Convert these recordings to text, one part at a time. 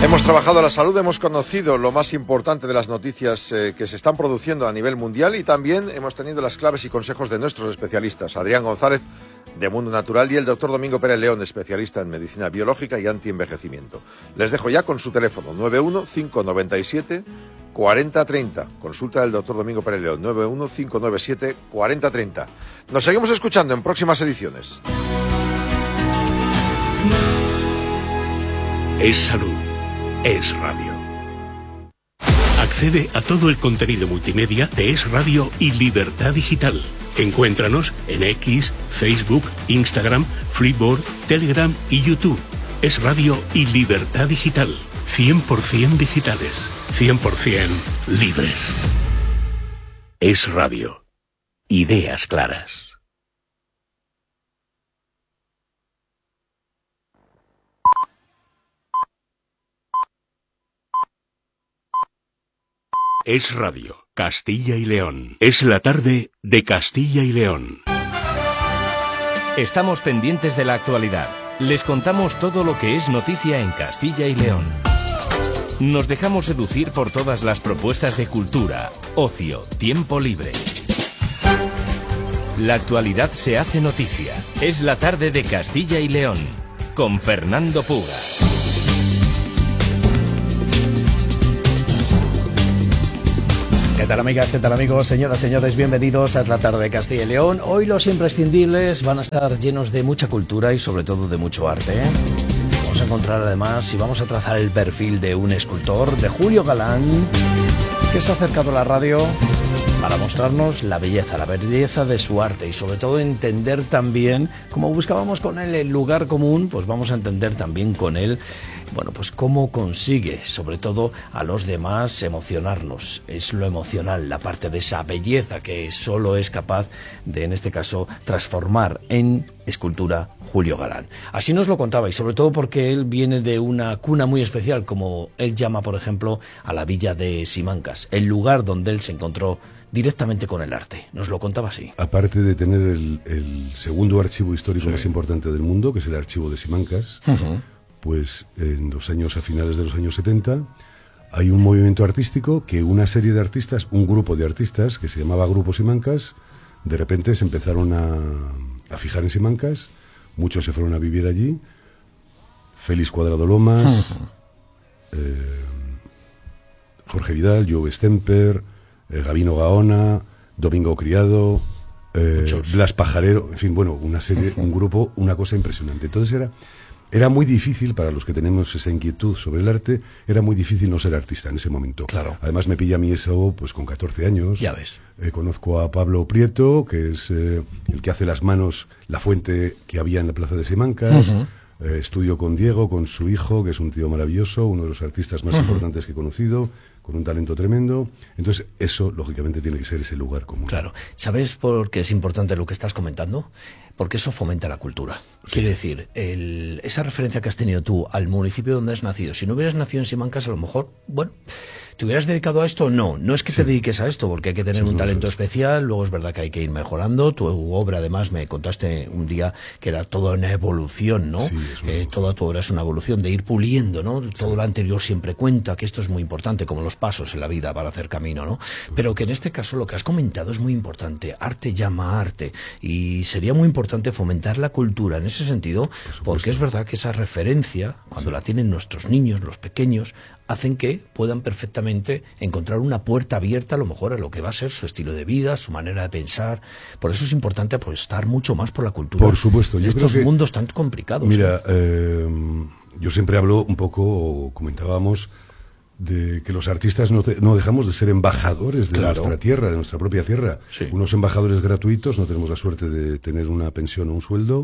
Hemos trabajado la salud, hemos conocido lo más importante de las noticias que se están produciendo a nivel mundial y también hemos tenido las claves y consejos de nuestros especialistas, Adrián González, de Mundo Natural, y el doctor Domingo Pérez León, especialista en medicina biológica y antienvejecimiento. Les dejo ya con su teléfono, 91-597-4030. Consulta del doctor Domingo Pérez León, 91-597-4030. Nos seguimos escuchando en próximas ediciones. Es salud. Es Radio. Accede a todo el contenido multimedia de Es Radio y Libertad Digital. Encuéntranos en X, Facebook, Instagram, Flipboard, Telegram y YouTube. Es Radio y Libertad Digital. 100% digitales. 100% libres. Es Radio. Ideas claras. Es Radio, Castilla y León. Es la tarde de Castilla y León. Estamos pendientes de la actualidad. Les contamos todo lo que es noticia en Castilla y León. Nos dejamos seducir por todas las propuestas de cultura, ocio, tiempo libre. La actualidad se hace noticia. Es la tarde de Castilla y León, con Fernando Puga. ¿Qué tal, amigas? ¿Qué tal, amigos? Señoras, señores, bienvenidos a la tarde de Castilla y León. Hoy los imprescindibles van a estar llenos de mucha cultura y sobre todo de mucho arte. Vamos a encontrar además y vamos a trazar el perfil de un escultor, de Julio Galán, que se ha acercado a la radio para mostrarnos la belleza de su arte y sobre todo entender también, como buscábamos con él el lugar común, pues vamos a entender también con él, bueno, pues cómo consigue, sobre todo a los demás, emocionarnos. Es lo emocional, la parte de esa belleza que solo es capaz de, en este caso, transformar en escultura Julio Galán. Así nos lo contaba y sobre todo porque él viene de una cuna muy especial, como él llama, por ejemplo, a la villa de Simancas, el lugar donde él se encontró directamente con el arte. Nos lo contaba así. Aparte de tener el segundo archivo histórico más importante del mundo, que es el archivo de Simancas, pues en los años, a finales de los años 70, hay un movimiento artístico que una serie de artistas, un grupo de artistas que se llamaba Grupo Simancas, de repente se empezaron a fijar en Simancas, muchos se fueron a vivir allí, Félix Cuadrado Lomas, Jorge Vidal, Joe Stemper, Gabino Gaona, Domingo Criado, Blas Pajarero, en fin, bueno, una serie, un grupo, una cosa impresionante. Entonces era muy difícil, para los que tenemos esa inquietud sobre el arte, era muy difícil no ser artista en ese momento. Claro. Además me pilla a mí eso pues con 14 años. Ya ves. Conozco a Pablo Prieto, que es el que hace las manos, la fuente que había en la plaza de Simancas. Estudio con Diego, con su hijo, que es un tío maravilloso, uno de los artistas más importantes que he conocido, con un talento tremendo. Entonces, eso, lógicamente, tiene que ser ese lugar común. Claro. ¿Sabes por qué es importante lo que estás comentando? Porque eso fomenta la cultura. Sí. Quiere decir, esa referencia que has tenido tú al municipio donde has nacido, si no hubieras nacido en Simancas, a lo mejor, bueno, ¿te hubieras dedicado a esto? No es que te dediques a esto, porque hay que tener un talento especial, luego es verdad que hay que ir mejorando. Tu obra, además, me contaste un día que era toda una evolución, ¿no? Sí, toda tu obra es una evolución, de ir puliendo, ¿no? Todo lo anterior siempre cuenta, que esto es muy importante, como los pasos en la vida para hacer camino, ¿no? Pero que en este caso lo que has comentado es muy importante. Arte llama a arte, y sería muy importante fomentar la cultura en ese sentido, porque es verdad que esa referencia, cuando la tienen nuestros niños, los pequeños, hacen que puedan perfectamente encontrar una puerta abierta a lo mejor a lo que va a ser su estilo de vida, su manera de pensar. Por eso es importante apostar mucho más por la cultura. Por supuesto. En estos mundos tan complicados. Mira, yo siempre hablo un poco, o comentábamos, de que los artistas no dejamos de ser embajadores de nuestra tierra, de nuestra propia tierra. Sí. Unos embajadores gratuitos, no tenemos la suerte de tener una pensión o un sueldo.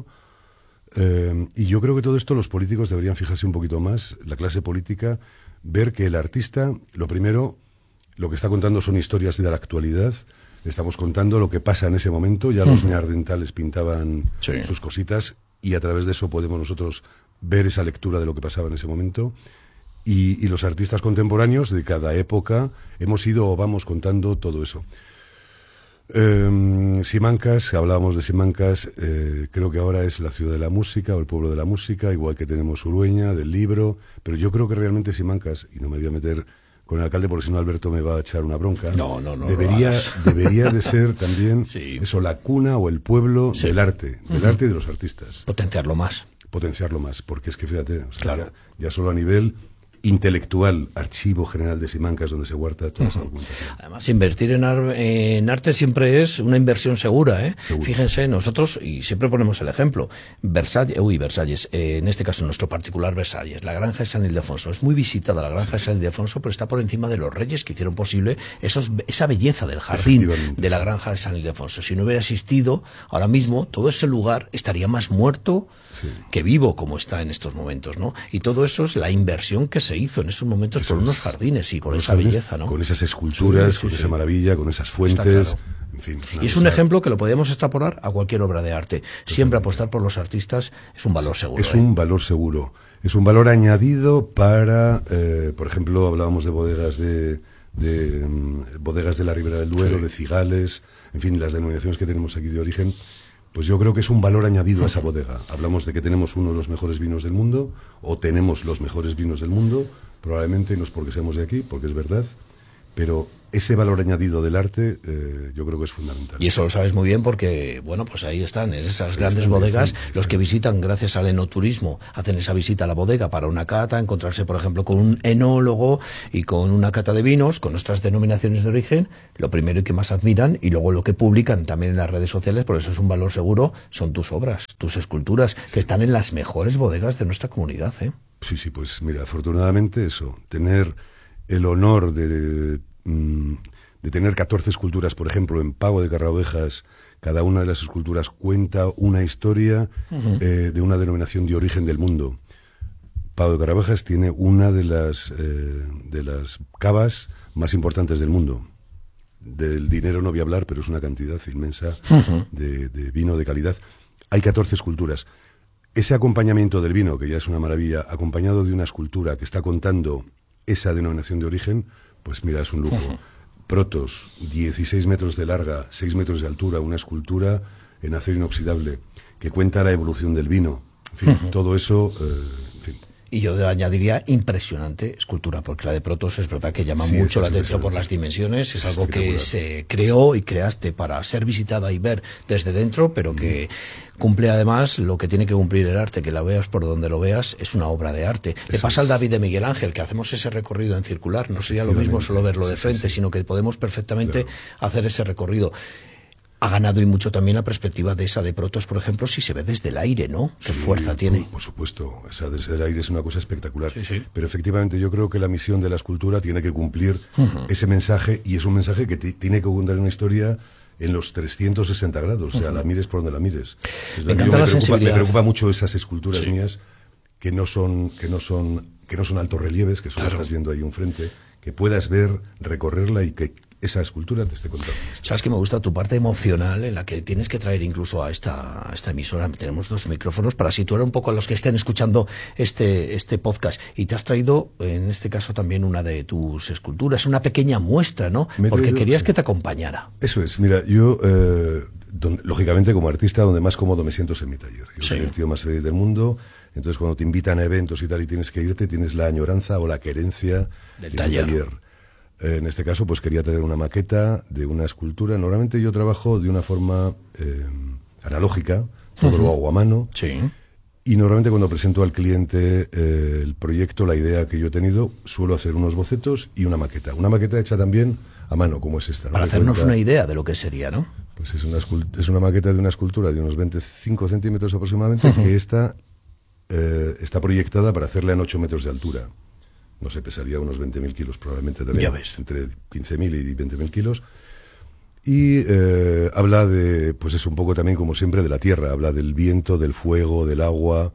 Y yo creo que todo esto los políticos deberían fijarse un poquito más, la clase política, ver que el artista, lo primero, lo que está contando son historias de la actualidad. Estamos contando lo que pasa en ese momento. Ya los neandertales pintaban sus cositas y a través de eso podemos nosotros ver esa lectura de lo que pasaba en ese momento. Y los artistas contemporáneos de cada época hemos ido o vamos contando todo eso. Simancas, hablábamos de Simancas, creo que ahora es la ciudad de la música o el pueblo de la música, igual que tenemos Urueña, del libro, pero yo creo que realmente Simancas, y no me voy a meter con el alcalde porque si no Alberto me va a echar una bronca, debería de ser también eso, la cuna o el pueblo del arte y de los artistas. Potenciarlo más, porque es que fíjate, o sea, ya solo a nivel intelectual, Archivo General de Simancas, donde se guarda toda esa documentación. Además, invertir en arte siempre es una inversión segura, ¿eh? Seguro. Fíjense, nosotros, y siempre ponemos el ejemplo, Versalles, en este caso nuestro particular Versalles, la Granja de San Ildefonso. Es muy visitada la Granja de San Ildefonso, pero está por encima de los reyes que hicieron posible esa belleza del jardín de la Granja de San Ildefonso. Si no hubiera existido, ahora mismo, todo ese lugar estaría más muerto que vivo, como está en estos momentos, ¿no? Y todo eso es la inversión que se hizo en esos momentos por unos jardines y por esa belleza, ¿no? Con esas esculturas, con esa maravilla, con esas fuentes. En fin, y es un ejemplo que lo podemos extrapolar a cualquier obra de arte. Siempre apostar por los artistas es un valor seguro. Es un valor seguro. Es un valor añadido para, por ejemplo, hablábamos de bodegas bodegas de la Ribera del Duero, de Cigales, en fin, las denominaciones que tenemos aquí de origen. Pues yo creo que es un valor añadido a esa bodega. Hablamos de que tenemos uno de los mejores vinos del mundo, o tenemos los mejores vinos del mundo, probablemente no es porque seamos de aquí, porque es verdad, pero ese valor añadido del arte yo creo que es fundamental. Y eso lo sabes muy bien porque, bueno, pues ahí están, en esas grandes bodegas, los que visitan gracias al enoturismo, hacen esa visita a la bodega para una cata, encontrarse, por ejemplo, con un enólogo y con una cata de vinos, con nuestras denominaciones de origen, lo primero y que más admiran, y luego lo que publican también en las redes sociales, por eso es un valor seguro, son tus obras, tus esculturas, que están en las mejores bodegas de nuestra comunidad, ¿eh? Sí, pues mira, afortunadamente eso, tener el honor de tener 14 esculturas, por ejemplo, en Pago de Carraovejas, cada una de las esculturas cuenta una historia de una denominación de origen del mundo. Pago de Carraovejas tiene una de las cavas más importantes del mundo. Del dinero no voy a hablar, pero es una cantidad inmensa de vino de calidad. Hay 14 esculturas. Ese acompañamiento del vino, que ya es una maravilla, acompañado de una escultura que está contando esa denominación de origen, pues mira, es un lujo. Protos, 16 metros de larga, 6 metros de altura, una escultura en acero inoxidable que cuenta la evolución del vino. En fin, todo eso, en fin. Y yo añadiría impresionante escultura, porque la de Protos es verdad que llama mucho la atención por las dimensiones, es algo que se creó y creaste para ser visitada y ver desde dentro, pero que cumple además lo que tiene que cumplir el arte, que la veas por donde lo veas, es una obra de arte. Le pasa al David de Miguel Ángel, que hacemos ese recorrido en circular, no sería lo mismo solo verlo de frente, sino que podemos perfectamente hacer ese recorrido. Ha ganado y mucho también la perspectiva de esa de Protos, por ejemplo, si se ve desde el aire, ¿no? ¿Qué fuerza tiene? Por supuesto, esa desde el aire es una cosa espectacular. Pero efectivamente yo creo que la misión de la escultura tiene que cumplir ese mensaje, y es un mensaje que tiene que contar una historia en los 360 grados, o sea, la mires por donde la mires. Me encanta la sensibilidad. Me preocupa mucho esas esculturas mías que no son altos relieves, que solo estás viendo ahí enfrente, que puedas ver, recorrerla y que esa escultura te esté contando. Sabes que me gusta tu parte emocional, en la que tienes que traer incluso a esta emisora. Tenemos 2 micrófonos para situar un poco a los que estén escuchando este podcast. Y te has traído, en este caso, también una de tus esculturas, una pequeña muestra, ¿no? Porque querías que te acompañara. Eso es. Mira, yo, lógicamente, como artista, donde más cómodo me siento es en mi taller. Yo soy el tío más feliz del mundo. Entonces, cuando te invitan a eventos y tal y tienes que irte, tienes la añoranza o la querencia del taller. En este caso, pues quería traer una maqueta de una escultura. Normalmente yo trabajo de una forma analógica, todo lo hago a mano. Y normalmente cuando presento al cliente el proyecto, la idea que yo he tenido, suelo hacer unos bocetos y una maqueta. Una maqueta hecha también a mano, como es esta, ¿no? Para hacernos una idea de lo que sería, ¿no? Pues es una maqueta de una escultura de unos 25 centímetros aproximadamente, que está proyectada para hacerla en 8 metros de altura. No sé, pesaría unos 20.000 kilos probablemente también. Ya ves. Entre 15.000 y 20.000 kilos. Y habla de, pues es un poco también, como siempre, de la tierra. Habla del viento, del fuego, del agua,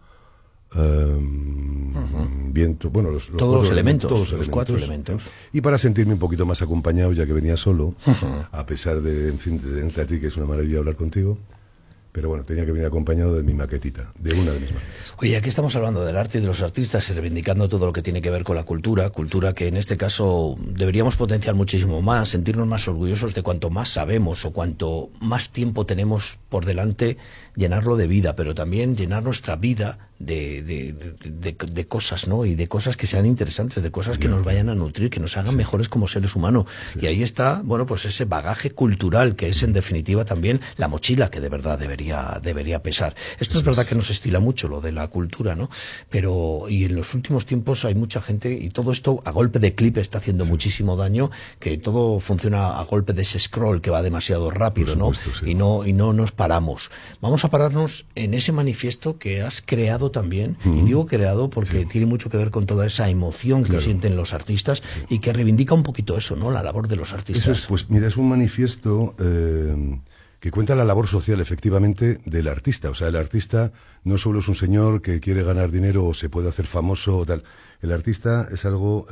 viento, bueno, los 4 elementos. Y para sentirme un poquito más acompañado, ya que venía solo, a pesar de, en fin, de tenerte a ti, que es una maravilla hablar contigo, Pero bueno, tenía que venir acompañado de mi maquetita, de una de mis maquetas. Oye, aquí estamos hablando del arte y de los artistas y reivindicando todo lo que tiene que ver con la cultura que en este caso deberíamos potenciar muchísimo más, sentirnos más orgullosos de cuanto más sabemos o cuanto más tiempo tenemos por delante, llenarlo de vida, pero también llenar nuestra vida de cosas, ¿no? Y de cosas que sean interesantes, de cosas que nos vayan a nutrir, que nos hagan mejores como seres humanos. Y ahí está, bueno, pues ese bagaje cultural que es en definitiva también la mochila que de verdad debería pesar. Esto es verdad que nos estila mucho lo de la cultura, ¿no? Pero, y en los últimos tiempos hay mucha gente, y todo esto a golpe de clip está haciendo muchísimo daño, que todo funciona a golpe de ese scroll que va demasiado rápido, ¿no? Y no nos paramos. Vamos a pararnos en ese manifiesto que has creado también, y digo creado porque tiene mucho que ver con toda esa emoción que sienten los artistas y que reivindica un poquito eso, ¿no? La labor de los artistas. Eso es, pues mira, es un manifiesto que cuenta la labor social, efectivamente, del artista. O sea, el artista no solo es un señor que quiere ganar dinero o se puede hacer famoso o tal. El artista es algo,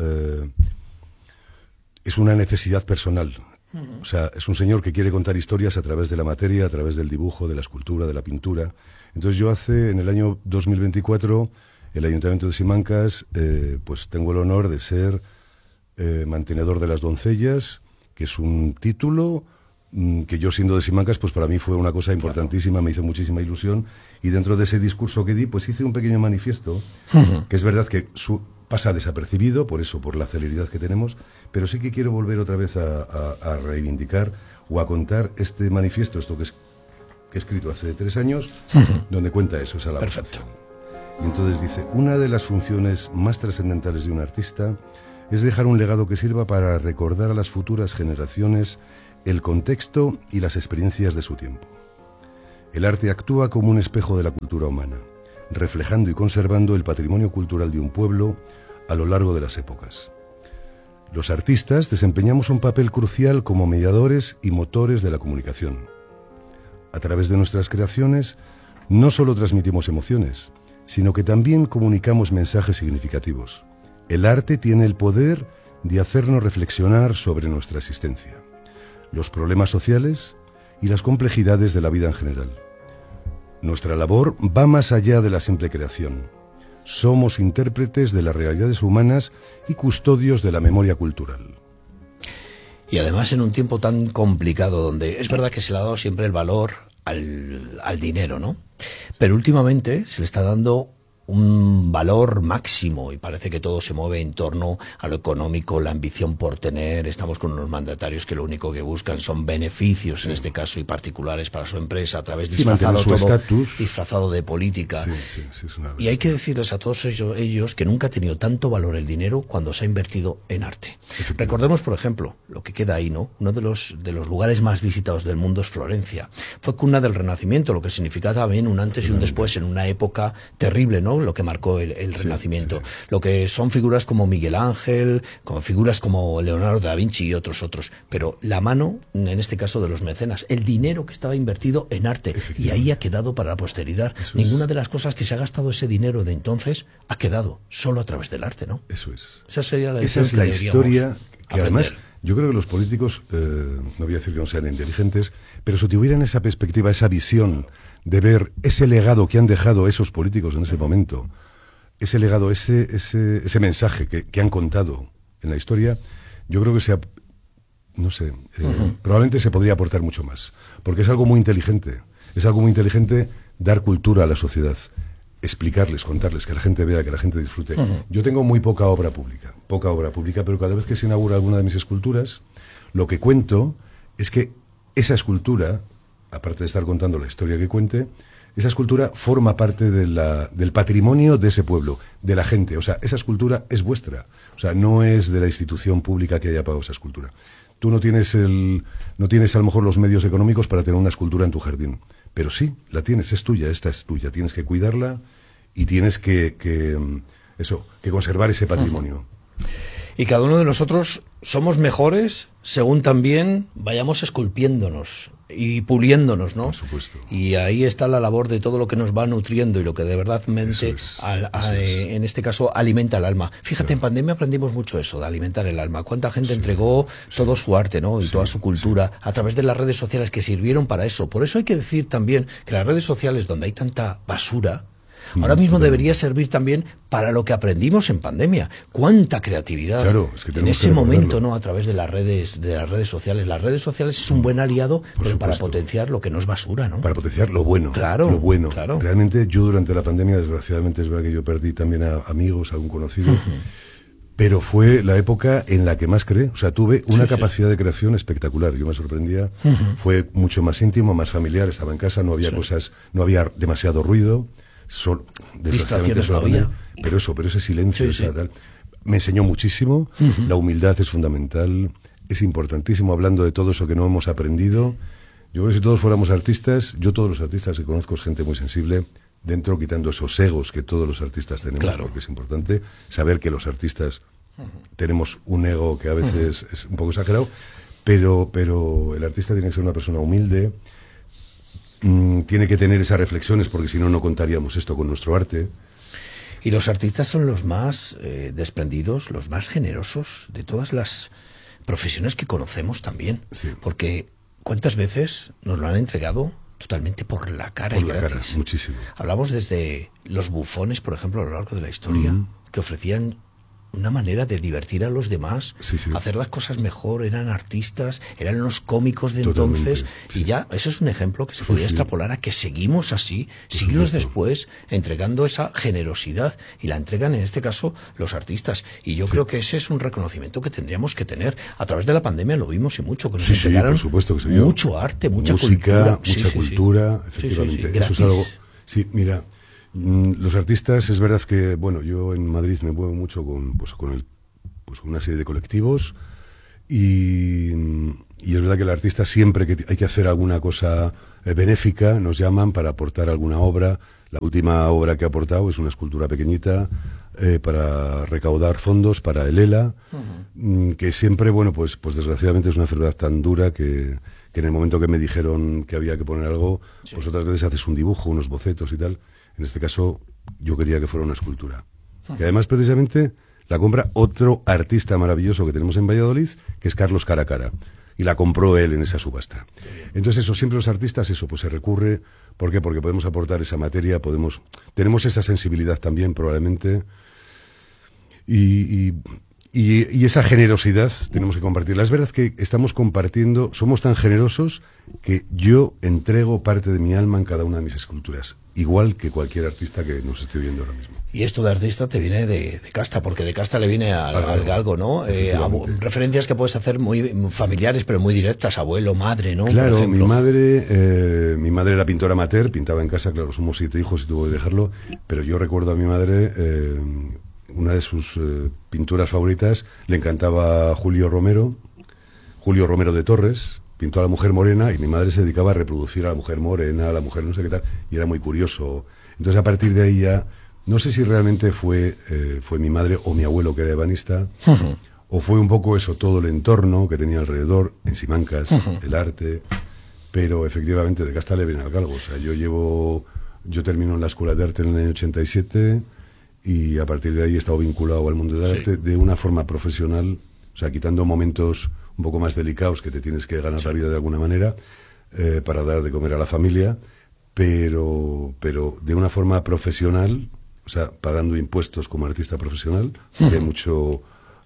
es una necesidad personal. O sea, es un señor que quiere contar historias a través de la materia, a través del dibujo, de la escultura, de la pintura. Entonces yo en el año 2024, el Ayuntamiento de Simancas, pues tengo el honor de ser mantenedor de las doncellas, que es un título que yo siendo de Simancas, pues para mí fue una cosa importantísima, me hizo muchísima ilusión, y dentro de ese discurso que di, pues hice un pequeño manifiesto, que es verdad que pasa desapercibido, por la celeridad que tenemos, pero sí que quiero volver otra vez a reivindicar o a contar este manifiesto, esto que he escrito hace 3 años, donde cuenta eso, esa labor. Perfecto. Y entonces dice, una de las funciones más trascendentales de un artista es dejar un legado que sirva para recordar a las futuras generaciones el contexto y las experiencias de su tiempo. El arte actúa como un espejo de la cultura humana, reflejando y conservando el patrimonio cultural de un pueblo a lo largo de las épocas. Los artistas desempeñamos un papel crucial como mediadores y motores de la comunicación. A través de nuestras creaciones, no solo transmitimos emociones, sino que también comunicamos mensajes significativos. El arte tiene el poder de hacernos reflexionar sobre nuestra existencia, los problemas sociales y las complejidades de la vida en general. Nuestra labor va más allá de la simple creación. Somos intérpretes de las realidades humanas y custodios de la memoria cultural. Y además en un tiempo tan complicado donde es verdad que se le ha dado siempre el valor al dinero, ¿no? Pero últimamente se le está dando un valor máximo y parece que todo se mueve en torno a lo económico, la ambición por tener. Estamos con unos mandatarios que lo único que buscan son beneficios, en este caso, y particulares para su empresa, a través disfrazado de política. Y hay que decirles a todos ellos que nunca ha tenido tanto valor el dinero cuando se ha invertido en arte. Recordemos, por ejemplo, lo que queda ahí, ¿no? Uno de los lugares más visitados del mundo es Florencia. Fue cuna del Renacimiento, lo que significa también un antes y un después en una época terrible, ¿no? Lo que marcó el Renacimiento. Lo que son figuras como Miguel Ángel, como figuras como Leonardo da Vinci y otros. Pero la mano, en este caso de los mecenas, el dinero que estaba invertido en arte, y ahí ha quedado para la posteridad. Ninguna de las cosas que se ha gastado ese dinero de entonces ha quedado solo a través del arte, ¿no? Eso es. Esa sería la historia que además yo creo que los políticos, no voy a decir que no sean inteligentes, pero si tuvieran esa perspectiva, esa visión de ver ese legado que han dejado esos políticos en ese momento, ese legado, ese mensaje que han contado en la historia, yo creo que probablemente se podría aportar mucho más, porque es algo muy inteligente dar cultura a la sociedad, explicarles, contarles, que la gente vea, que la gente disfrute. Yo tengo muy poca obra pública, pero cada vez que se inaugura alguna de mis esculturas, lo que cuento es que esa escultura, aparte de estar contando la historia que cuente, esa escultura forma parte del patrimonio de ese pueblo, de la gente. O sea, esa escultura es vuestra. O sea, no es de la institución pública que haya pagado esa escultura. Tú no tienes a lo mejor los medios económicos para tener una escultura en tu jardín. Pero sí, la tienes, es tuya, esta es tuya. Tienes que cuidarla y tienes que conservar ese patrimonio. Y cada uno de nosotros somos mejores según también vayamos esculpiéndonos y puliéndonos, ¿no? Por supuesto. Y ahí está la labor de todo lo que nos va nutriendo y lo que de verdad en este caso alimenta el alma. Fíjate, en pandemia aprendimos mucho eso, de alimentar el alma. Cuánta gente entregó todo su arte, ¿no? Y toda su cultura a través de las redes sociales que sirvieron para eso. Por eso hay que decir también que las redes sociales, donde hay tanta basura, ahora mismo debería servir también para lo que aprendimos en pandemia. Cuánta creatividad en ese momento, ¿no? A través de las redes sociales. Las redes sociales es un buen aliado, pero para potenciar lo que no es basura, ¿no? Para potenciar lo bueno. Claro. Lo bueno. Claro. Realmente yo durante la pandemia, desgraciadamente, es verdad que yo perdí también a amigos, a algún conocido. Pero fue la época en la que más creé. O sea, tuve una capacidad de creación espectacular. Yo me sorprendía. Fue mucho más íntimo, más familiar. Estaba en casa, no había cosas, no había demasiado ruido. Distracciones no había. Pero ese silencio, tal, me enseñó muchísimo. La humildad es fundamental, es importantísimo, hablando de todo eso que no hemos aprendido. Yo creo que si todos fuéramos artistas, yo todos los artistas que conozco es gente muy sensible, dentro quitando esos egos que todos los artistas tenemos, porque es importante saber que los artistas tenemos un ego que a veces es un poco exagerado, pero el artista tiene que ser una persona humilde. Tiene que tener esas reflexiones, porque si no, no contaríamos esto con nuestro arte. Y los artistas son los más desprendidos, los más generosos de todas las profesiones que conocemos también. Sí. Porque ¿cuántas veces nos lo han entregado totalmente por la cara y gratis? Cara, muchísimo. Hablamos desde los bufones, por ejemplo, a lo largo de la historia, que ofrecían una manera de divertir a los demás, hacer las cosas mejor, eran artistas, eran los cómicos de entonces, y ya, eso es un ejemplo que se podría extrapolar a que seguimos así, siglos después, entregando esa generosidad, y la entregan en este caso los artistas, y yo creo que ese es un reconocimiento que tendríamos que tener. A través de la pandemia lo vimos y mucho, que nos entregaron por supuesto que se vio. Mucho arte, mucha música, mucha cultura, efectivamente, eso es algo, mira. Los artistas, es verdad que, bueno, yo en Madrid me muevo mucho con una serie de colectivos y es verdad que el artista, siempre que hay que hacer alguna cosa benéfica, nos llaman para aportar alguna obra. La última obra que he aportado es una escultura pequeñita para recaudar fondos para el ELA, que siempre, bueno, pues desgraciadamente es una enfermedad tan dura que en el momento que me dijeron que había que poner algo, pues otras veces haces un dibujo, unos bocetos y tal. En este caso, yo quería que fuera una escultura. Y además, precisamente, la compra otro artista maravilloso que tenemos en Valladolid, que es Carlos Caracara. Y la compró él en esa subasta. Entonces, siempre los artistas, pues se recurre. ¿Por qué? Porque podemos aportar esa materia, tenemos esa sensibilidad también, probablemente. Y esa generosidad tenemos que compartirla. Es verdad que estamos compartiendo, somos tan generosos que yo entrego parte de mi alma en cada una de mis esculturas, igual que cualquier artista que nos esté viendo ahora mismo. Y esto de artista te viene de casta, porque de casta le viene al galgo, ¿no? Referencias que puedes hacer muy familiares, pero muy directas, abuelo, madre, ¿no? Claro, mi madre era pintora amateur, pintaba en casa, claro, somos 7 hijos y tuvo que dejarlo, pero yo recuerdo a mi madre, una de sus pinturas favoritas, le encantaba Julio Romero de Torres, pintó a la mujer morena, y mi madre se dedicaba a reproducir a la mujer morena, a la mujer no sé qué tal, y era muy curioso. Entonces, a partir de ahí ya, no sé si realmente fue mi madre o mi abuelo, que era ebanista, o fue un poco eso, todo el entorno que tenía alrededor, en Simancas, el arte, pero efectivamente de casta le viene al galgo. O sea, yo termino en la Escuela de Arte en el año 87, y a partir de ahí he estado vinculado al mundo del arte de una forma profesional, o sea, quitando momentos un poco más delicados que te tienes que ganar la vida de alguna manera para dar de comer a la familia, pero de una forma profesional, o sea, pagando impuestos como artista profesional, hay mucho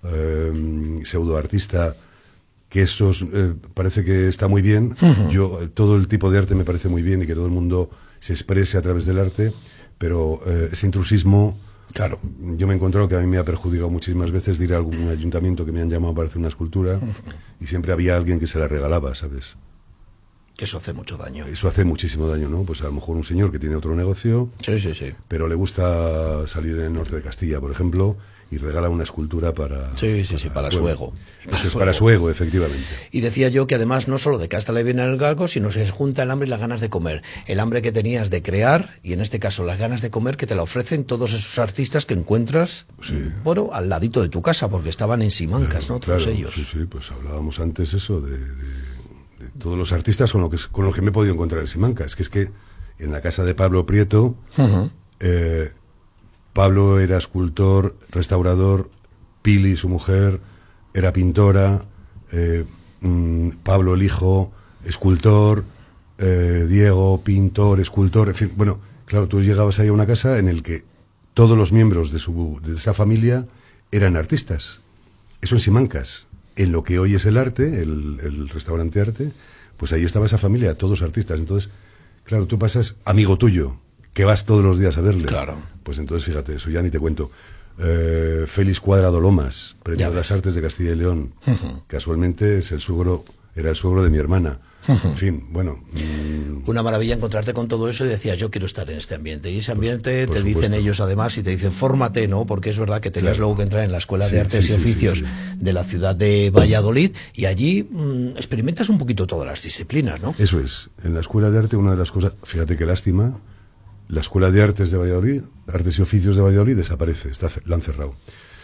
pseudoartista que eso parece que está muy bien. Todo el tipo de arte me parece muy bien, y que todo el mundo se exprese a través del arte, pero ese intrusismo, claro, yo me he encontrado que a mí me ha perjudicado muchísimas veces de ir a algún ayuntamiento que me han llamado para hacer una escultura, y siempre había alguien que se la regalaba, ¿sabes? Que eso hace mucho daño. Eso hace muchísimo daño, ¿no? Pues a lo mejor un señor que tiene otro negocio, pero le gusta salir en el norte de Castilla, por ejemplo, y regala una escultura para su ego. Eso es para su ego, efectivamente. Y decía yo que además no solo de casta le viene el galgo, sino se junta el hambre y las ganas de comer. El hambre que tenías de crear, y en este caso las ganas de comer, que te la ofrecen todos esos artistas que encuentras, bueno, al ladito de tu casa, porque estaban en Simancas, ¿no? Todos ellos. Sí, pues hablábamos antes eso de todos los artistas con los que me he podido encontrar en Simancas, que es que en la casa de Pablo Prieto, Pablo era escultor, restaurador, Pili, su mujer, era pintora, Pablo el hijo, escultor, Diego, pintor, escultor, en fin, bueno, claro, tú llegabas ahí a una casa en el que todos los miembros de esa familia eran artistas. Eso en Simancas. En lo que hoy es el arte, el restaurante arte, pues ahí estaba esa familia, todos artistas. Entonces, claro, tú pasas amigo tuyo, que vas todos los días a verle. Claro. Pues entonces, fíjate, eso ya ni te cuento. Félix Cuadrado Lomas, premio de las Artes de Castilla y León. Casualmente era el suegro de mi hermana. En fin, bueno. Una maravilla encontrarte con todo eso y decías, yo quiero estar en este ambiente. Y ese ambiente por te supuesto. dicen ellos además y te dicen, fórmate, ¿no? Porque es verdad que tenías luego que entrar en la Escuela de Artes y Oficios de la ciudad de Valladolid y allí experimentas un poquito todas las disciplinas, ¿no? Eso es. En la Escuela de Arte, una de las cosas, fíjate qué lástima, la Escuela de Artes de Valladolid, Artes y Oficios de Valladolid, desaparece, la han cerrado.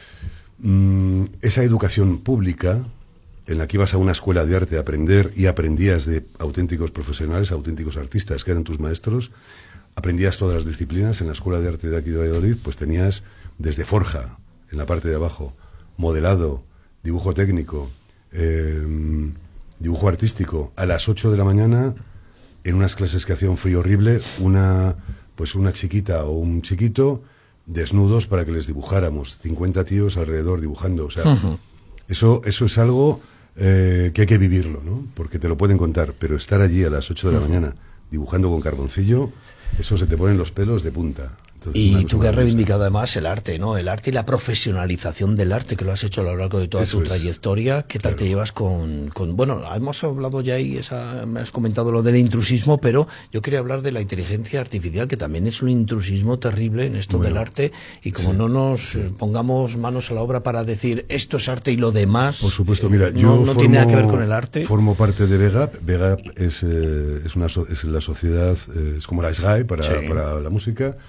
Esa educación pública, en la que ibas a una escuela de arte a aprender y aprendías de auténticos profesionales, auténticos artistas que eran tus maestros, aprendías todas las disciplinas. En la Escuela de Arte de aquí de Valladolid, pues tenías desde forja, en la parte de abajo, modelado, dibujo técnico, dibujo artístico. A las 8 de la mañana, en unas clases que hacía un frío horrible, una chiquita o un chiquito desnudos para que les dibujáramos. 50 tíos alrededor dibujando. O sea, eso es algo que hay que vivirlo, ¿no? Porque te lo pueden contar, pero estar allí a las 8 de la mañana dibujando con carboncillo, eso se te ponen los pelos de punta. Entonces, y tú que has reivindicado además el arte, ¿no? El arte y la profesionalización del arte, que lo has hecho a lo largo de toda tu trayectoria. ¿Qué tal te llevas con...? Bueno, hemos hablado ya y me has comentado lo del intrusismo, pero yo quería hablar de la inteligencia artificial, que también es un intrusismo terrible en esto del arte, y como no nos pongamos manos a la obra para decir esto es arte y lo demás... Por supuesto, mira, no tiene nada que ver con el arte. Formo parte de VEGAP. VEGAP es la sociedad, es como la SGAE para la música.